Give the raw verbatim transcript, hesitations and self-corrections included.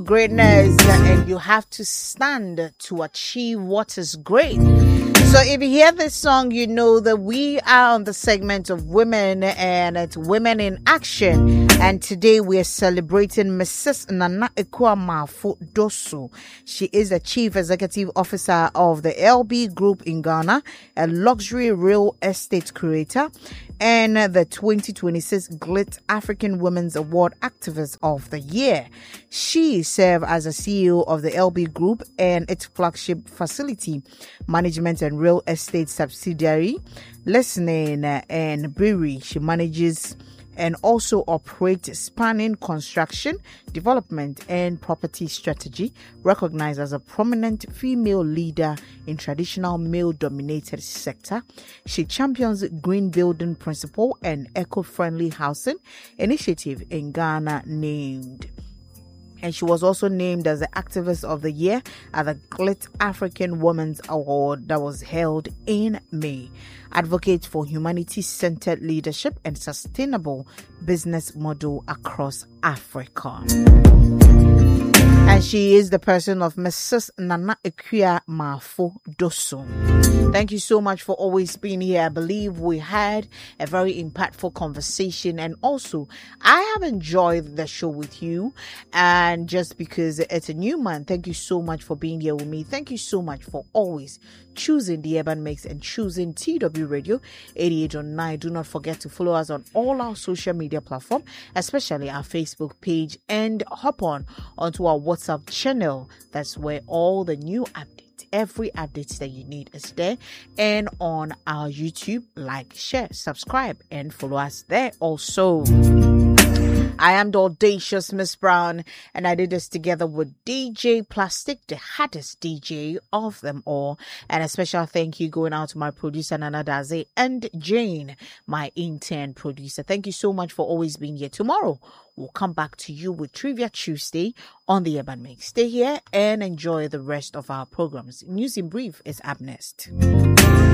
Greatness, and you have to stand to achieve what is great. So if you hear this song, you know that we are on the segment of women, and it's Women in Action. And today we are celebrating Missus Nana Akua-Marfo Dosu. She is the Chief Executive Officer of the L B Group in Ghana, a luxury real estate creator, and the twenty twenty-six Glit African Women's Award Activist of the Year. She served as a C E O of the L B Group and its flagship facility management and real estate subsidiary, Listening and Brewery. She manages and also operates spanning construction, development, and property strategy, recognized as a prominent female leader in traditional male-dominated sector. She champions green building principle and eco-friendly housing initiative in Ghana named. And she was also named as the Activist of the Year at the Glit African Women's Award that was held in May. Advocate for humanity-centered leadership and sustainable business model across Africa. And she is the person of Missus Nana Akua-Marfo Dosu. Thank you so much for always being here. I believe we had a very impactful conversation, and also I have enjoyed the show with you. And just because it's a new month, thank you so much for being here with me. Thank you so much for always choosing the Urban Mix and choosing T W Radio eighty-eight point nine. Do not forget to follow us on all our social media platforms, especially our Facebook page, and hop on onto our WhatsApp channel. That's where all the new updates, every update that you need is there. And on our YouTube, like, share, subscribe, and follow us there also. I am the audacious Miss Brown, and I did this together with D J Plastic, the hottest D J of them all. And a special thank you going out to my producer Nana Daze and Jane, my intern producer. Thank you so much for always being here. Tomorrow we'll come back to you with Trivia Tuesday on the Urban Mix. Stay here and enjoy the rest of our programs. News in Brief is up next.